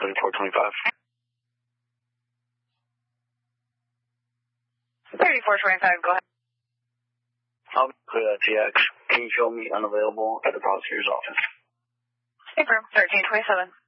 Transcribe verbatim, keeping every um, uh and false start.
thirty-four twenty-five. thirty-four twenty-five, go ahead. I'll clear that T X. Can you show me unavailable at the prosecutor's office? Confirm, thirteen twenty-seven.